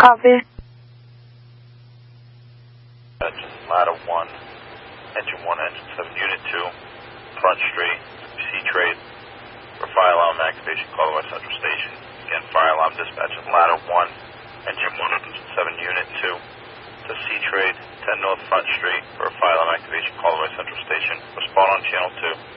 Copy. Ladder 1, Engine 1, Engine 7, Unit 2, Front Street, C-Trade, for fire alarm activation, call West Central Station. Again, fire alarm dispatch at Ladder 1, Engine 1, Engine 7, Unit 2, to C-Trade, 10 North Front Street, for fire alarm activation, call West Central Station. Respond on Channel 2.